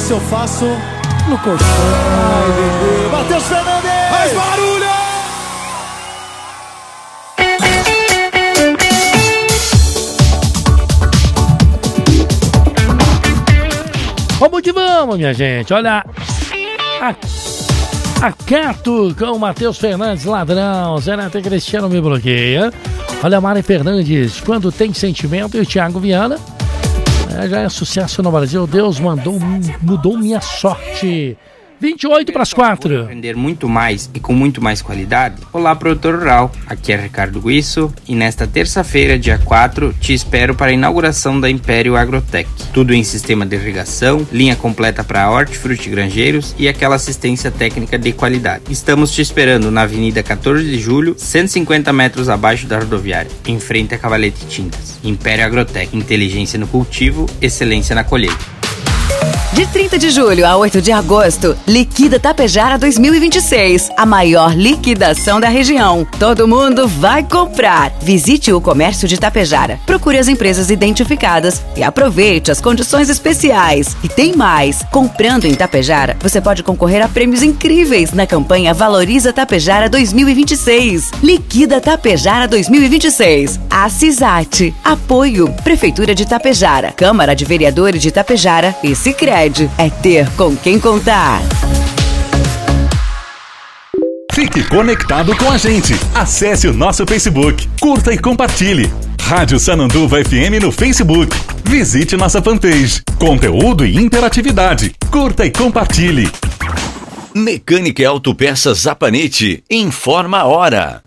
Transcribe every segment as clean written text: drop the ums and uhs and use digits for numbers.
isso eu faço no colchão. Ai, bebê. Matheus Fernandes! Faz barulho! Vamos que vamos, minha gente. Olha, acato com o Matheus Fernandes, ladrão. Zé Neto Cristiano me bloqueia. Olha, Mari Fernandes, quando tem sentimento. E o Thiago Viana, já é sucesso no Brasil. Deus mudou minha sorte. 28 para as 4. Aprender muito mais e com muito mais qualidade? Olá, produtor rural. Aqui é Ricardo Guisso e nesta terça-feira, dia 4, te espero para a inauguração da Império Agrotech. Tudo em sistema de irrigação, linha completa para hortifruti granjeiros e aquela assistência técnica de qualidade. Estamos te esperando na Avenida 14 de Julho, 150 metros abaixo da rodoviária, em frente a Cavalete Tintas. Império Agrotech, inteligência no cultivo, excelência na colheita. De 30 de julho a 8 de agosto, Liquida Tapejara 2026, a maior liquidação da região. Todo mundo vai comprar. Visite o comércio de Tapejara, procure as empresas identificadas e aproveite as condições especiais. E tem mais, comprando em Tapejara, você pode concorrer a prêmios incríveis na campanha Valoriza Tapejara 2026. Liquida Tapejara 2026. A CISAT. Apoio Prefeitura de Tapejara, Câmara de Vereadores de Tapejara e Sicredi. É ter com quem contar. Fique conectado com a gente. Acesse o nosso Facebook. Curta e compartilhe. Rádio Sananduva FM no Facebook. Visite nossa fanpage. Conteúdo e interatividade. Curta e compartilhe. Mecânica e Autopeças Zapanete. Informa a hora.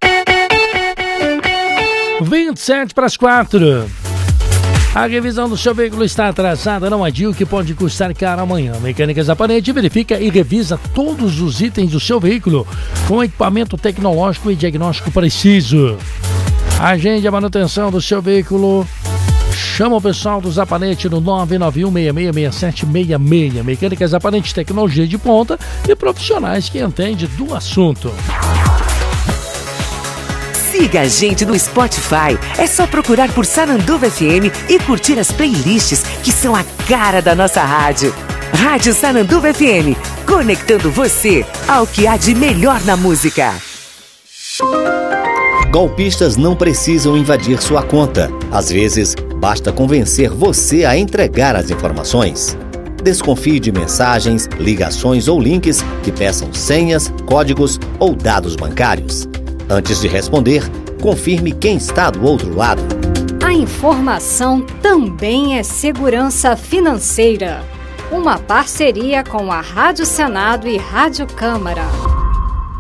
27 para as 4. A revisão do seu veículo está atrasada, não adie o que pode custar caro amanhã. Mecânica Zapanete verifica e revisa todos os itens do seu veículo com equipamento tecnológico e diagnóstico preciso. Agende a manutenção do seu veículo. Chama o pessoal do Zapanete no 991666766. Mecânica Zapanete, tecnologia de ponta e profissionais que entendem do assunto. Siga a gente no Spotify. É só procurar por Sananduva FM e curtir as playlists que são a cara da nossa rádio. Rádio Sananduva FM, conectando você ao que há de melhor na música. Golpistas não precisam invadir sua conta. Às vezes, basta convencer você a entregar as informações. Desconfie de mensagens, ligações ou links que peçam senhas, códigos ou dados bancários. Antes de responder, confirme quem está do outro lado. A informação também é segurança financeira. Uma parceria com a Rádio Senado e Rádio Câmara.